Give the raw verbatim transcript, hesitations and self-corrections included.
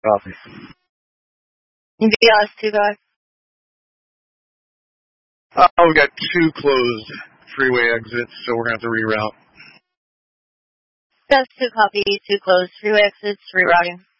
Copy. V L S two guy. Uh, we've got two closed freeway exits, so we're going to have to reroute. That's two copy, two closed freeway exits, rerouting.